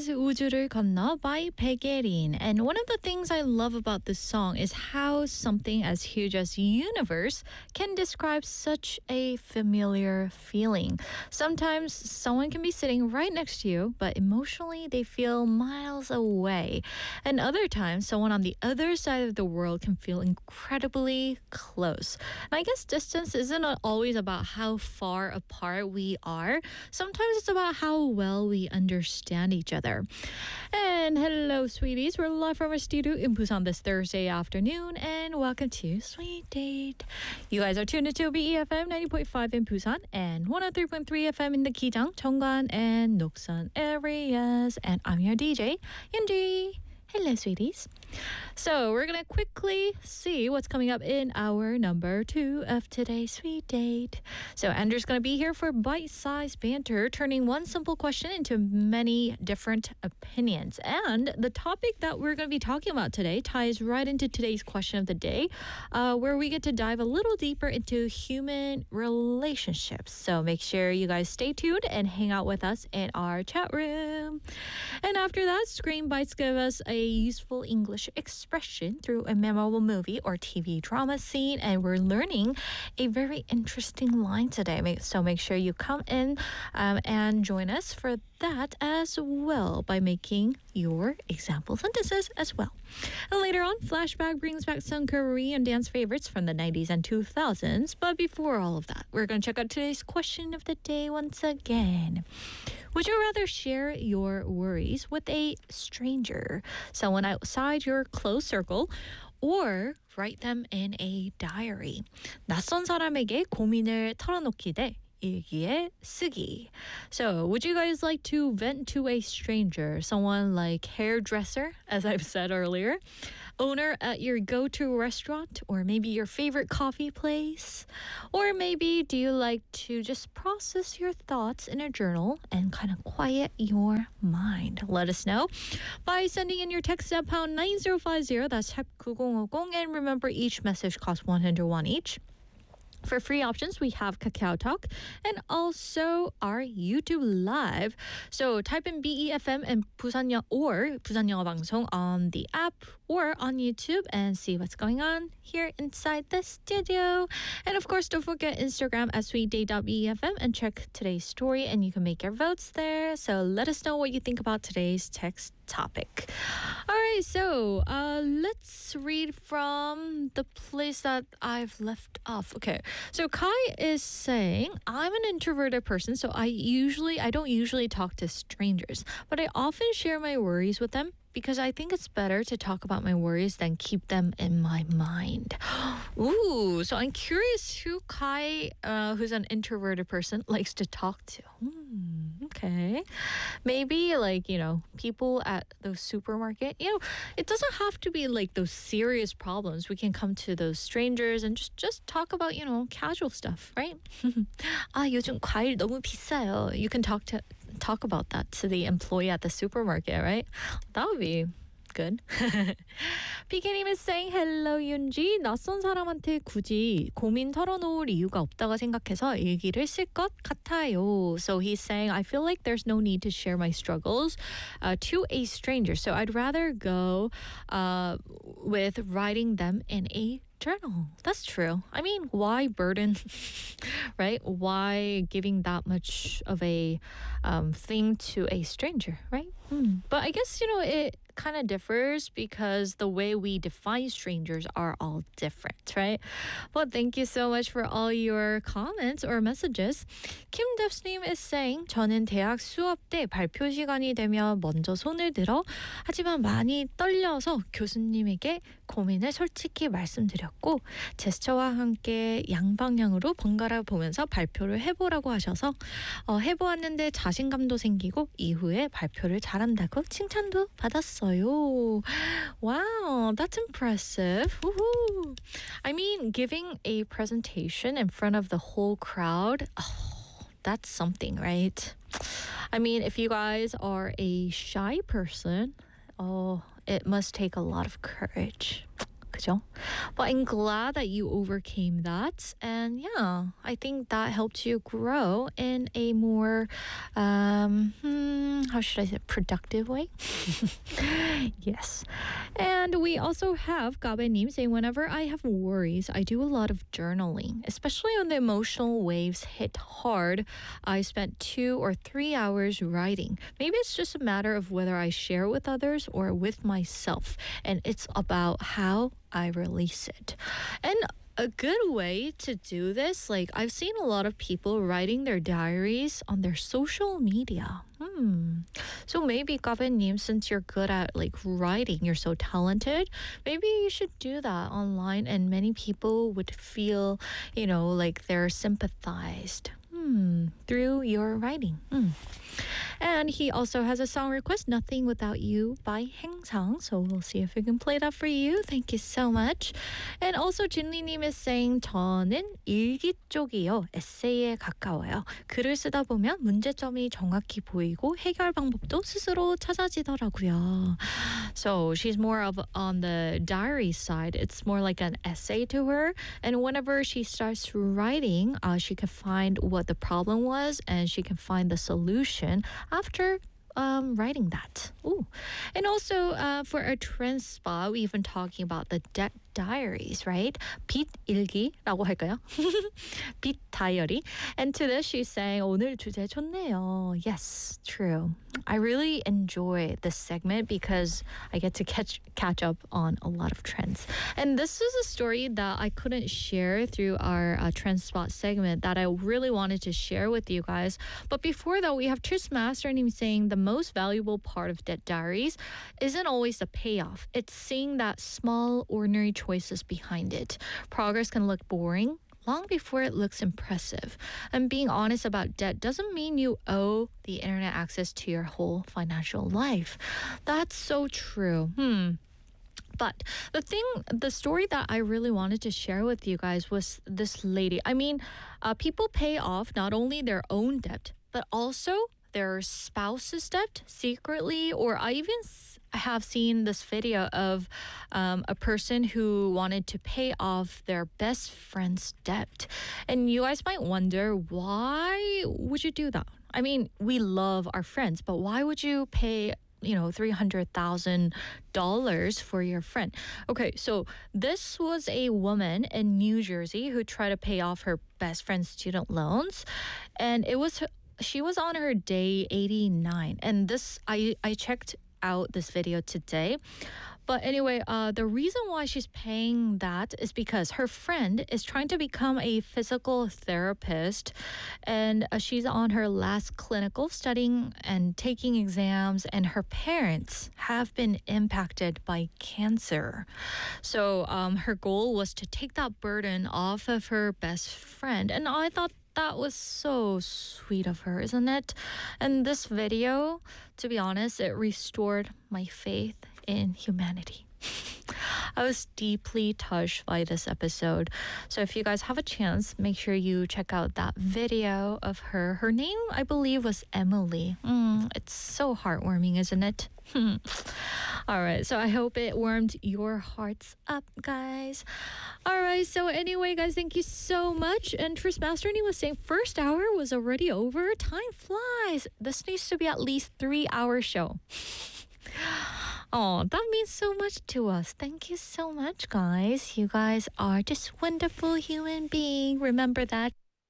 is 우주를 건너 by Pegerin. And one of the things I love about this song is how something as huge as universe can describe such a familiar feeling. Sometimes someone can be sitting right next to you, but emotionally they feel miles away. And other times, someone on the other side of the world can feel incredibly close. And I guess distance isn't always about how far apart we are. Sometimes it's about how well we understand each other. And hello, sweeties. We're live from our studio in Busan this Thursday afternoon, and welcome to Sweet Date. You guys are tuned into BEFM 90.5 in Busan and 103.3 FM in the Kijang, Cheonggan, and Noksan areas. And I'm your DJ, Yunji. Hello, sweeties. So we're going to quickly see what's coming up in our number 2 of today's Sweet Date. So Andrew's going to be here for bite-sized banter, turning one simple question into many different opinions. And the topic that we're going to be talking about today ties right into today's question of the day, where we get to dive a little deeper into human relationships. So make sure you guys stay tuned and hang out with us in our chat room. And after that, Screen Bites give us a useful English expression through a memorable movie or TV drama scene, and we're learning a very interesting line today. So make sure you come in and join us for that as well by making your example sentences as well. And later on, Flashback brings back some Korean dance favorites from the 90s and 2000s. But before all of that, we're going to check out today's question of the day once again. Would you rather share your worries with a stranger, someone outside your close circle, or write them in a diary? 낯선 사람에게 고민을 털어놓기 대 일기에 쓰기. So, would you guys like to vent to a stranger, someone like hairdresser, as I've said earlier, owner at your go-to restaurant, or maybe your favorite coffee place? Or maybe do you like to just process your thoughts in a journal and kind of quiet your mind? Let us know by sending in your text at pound 9050, that's type 9050, and remember each message costs 101 each. For free options, we have Kakao Talk and also our YouTube Live. So type in BEFM and Busan 영어 방송 on the app or on YouTube and see what's going on here inside the studio. And of course, don't forget Instagram at sweetdate.befm and check today's story, and you can make your votes there. So let us know what you think about today's text topic. All right, so let's read from the place that I've left off. Okay, so Kai is saying, I'm an introverted person, so I don't usually talk to strangers, but I often share my worries with them because I think it's better to talk about my worries than keep them in my mind. Ooh, so I'm curious who Kai, who's an introverted person, likes to talk to. Okay. Maybe like, people at the supermarket. It doesn't have to be like those serious problems. We can come to those strangers and just talk about, casual stuff, right? 요즘 과일 너무 비싸요. You can talk about that to the employee at the supermarket, right? That would be good. 피케님 is saying, hello 윤지. 낯선 사람한테 굳이 고민 털어놓을 이유가 없다고 생각해서 일기를 쓸 것 같아요. So he's saying, I feel like there's no need to share my struggles to a stranger. So I'd rather go with writing them in a journal. That's true. I mean, why burden, right? Why giving that much of a thing to a stranger, right? But I guess, it kind of differs because the way we define strangers are all different, right? But thank you so much for all your comments or messages. Kim Devs님 is saying, 저는 대학 수업 때 발표 시간이 되면 먼저 손을 들어 하지만 많이 떨려서 교수님에게 고민을 솔직히 말씀드렸고 제스처와 함께 양방향으로 번갈아 보면서 발표를 해보라고 하셔서 해보았는데 자신감도 생기고 이후에 발표를 잘한다고 칭찬도 받았어요. Wow, that's impressive. Woohoo. I mean, giving a presentation in front of the whole crowd, that's something, right? I mean, if you guys are a shy person, it must take a lot of courage. 그죠? But I'm glad that you overcame that. And yeah, I think that helped you grow in a more, how how should I say, productive way? Yes. And we also have Gabe-nim saying, whenever I have worries, I do a lot of journaling, especially when the emotional waves hit hard. I spent 2 or 3 hours writing. Maybe it's just a matter of whether I share with others or with myself. And it's about how I release it. And a good way to do this, like I've seen a lot of people writing their diaries on their social media. So maybe Gabe-nim, since you're good at like writing, you're so talented, maybe you should do that online and many people would feel, like they're sympathized through your writing. And he also has a song request, Nothing Without You by Haengsang. So we'll see if we can play that for you. Thank you so much. And also 진리님 is saying, 저는 일기 쪽이요. 에세이에 가까워요. 글을 쓰다 보면 문제점이 정확히 보이고 해결 방법도 스스로 찾아지더라고요. So she's more of on the diary side. It's more like an essay to her. And whenever she starts writing, she can find what the problem was and she can find the solution after writing that. Ooh. And also for our trend spot, we've been talking about the debt diaries, right? 빚 일기라고 할까요? 빚 diary. And to this, she's saying, 오늘 주제 좋네요. Yes, true. I really enjoy this segment because I get to catch up on a lot of trends. And this is a story that I couldn't share through our trend spot segment that I really wanted to share with you guys. But before that, we have Tris Master님 saying the most valuable part of debt diaries isn't always the payoff. It's seeing that small, ordinary choices behind it. Progress can look boring long before it looks impressive. And being honest about debt doesn't mean you owe the internet access to your whole financial life. That's so true. But the story that I really wanted to share with you guys was this lady. I mean, people pay off not only their own debt, but also their spouse's debt secretly. Or I even have seen this video of a person who wanted to pay off their best friend's debt. And you guys might wonder, why would you do that? I mean, we love our friends, but why would you pay $300,000 for your friend? Okay, so this was a woman in New Jersey who tried to pay off her best friend's student loans, and she was on her day 89. And this I checked out this video today. But anyway, the reason why she's paying that is because her friend is trying to become a physical therapist, and she's on her last clinical studying and taking exams, and her parents have been impacted by cancer. So her goal was to take that burden off of her best friend. And I thought that was so sweet of her, isn't it? And this video, to be honest, it restored my faith in humanity. I was deeply touched by this episode. So if you guys have a chance, make sure you check out that video of her. Her name, I believe, was Emily. It's so heartwarming, isn't it? All right, so I hope it warmed your hearts up, guys. All right, so anyway, guys, thank you so much. And Tris Masterny was saying first hour was already over. Time flies. This needs to be at least 3-hour show. Oh, that means so much to us. Thank you so much, guys. You guys are just wonderful human beings. Remember that.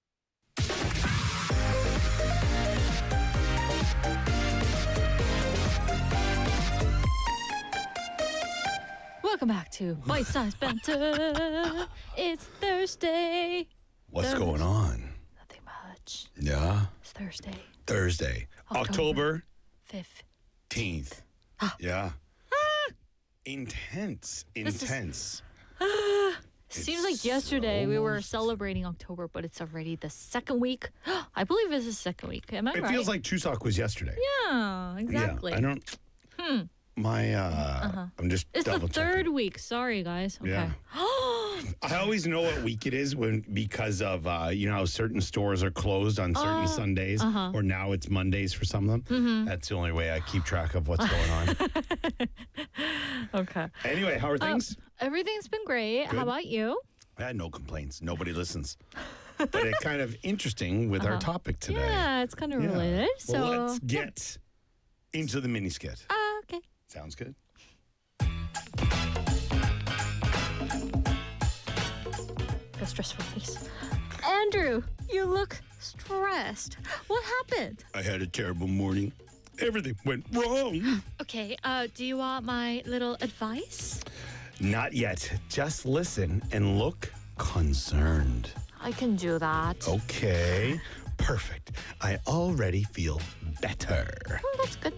Welcome back to Bite Size Banter. It's Thursday. What's going on? Nothing much. Yeah? It's Thursday. Thursday. October 15th. Yeah. Intense. Seems like yesterday we were celebrating October, but it's already the second week. I believe it's the second week. Am I right? It feels like Chuseok was yesterday. Yeah, exactly. Yeah, I don't... I'm just It's the double third checking. week. Sorry, guys. Okay. Yeah. I always know what week it is because of how certain stores are closed on certain Sundays, or now it's Mondays for some of them. That's the only way I keep track of what's going on. Okay. Anyway, how are things? Everything's been great. Good. How about you? I had no complaints. Nobody listens. But it's kind of interesting with our topic today. Yeah, it's kind of related. Well, So let's get into the mini skit. Okay. Sounds good. A stressful face. Andrew, you look stressed. What happened? I had a terrible morning. Everything went wrong. Okay, do you want my little advice? Not yet. Just listen and look concerned. I can do that. Okay. Perfect. I already feel better. Oh, that's good.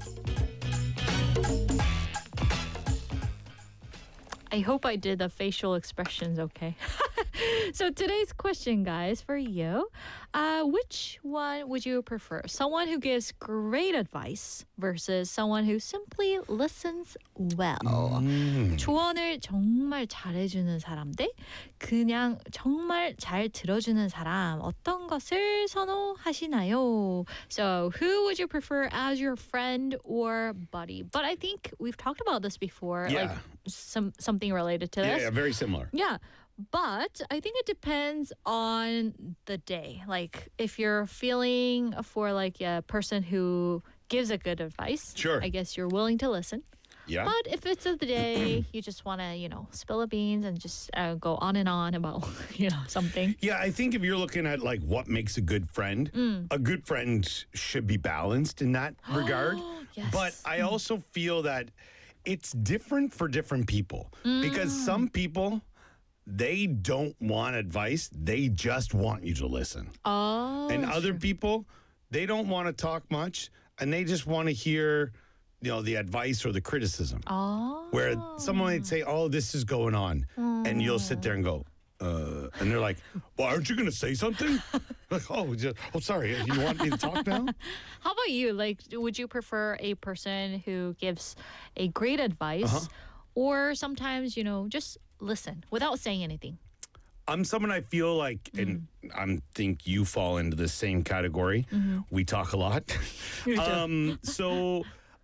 I hope I did the facial expressions okay. So today's question, guys, for you. Which one would you prefer? Someone who gives great advice versus someone who simply listens well. 조언을 정말 잘해주는 사람 대 그냥 정말 잘 들어주는 사람. 어떤 것을 선호하시나요? So who would you prefer as your friend or buddy? But I think we've talked about this before. Yeah. Like something related to this. Yeah, very similar. Yeah. But I think it depends on the day. Like if you're feeling for like a person who gives a good advice, Sure. I guess you're willing to listen. Yeah. But if it's of the day, you just want to, spill the beans and just go on and on about, something. Yeah, I think if you're looking at like what makes a good friend should be balanced in that regard. Yes. But I also feel that it's different for different people because some people, they don't want advice. They just want you to listen. Oh. And other people, they don't want to talk much and they just want to hear, the advice or the criticism. Oh. Where someone might say, oh, this is going on. And you'll sit there and go, and they're like, well, aren't you going to say something? Like, sorry. You want me to talk now? How about you? Like, would you prefer a person who gives a great advice or sometimes, just listen without saying anything? I'm someone I feel like, and I think you fall into the same category. We talk a lot. You do. So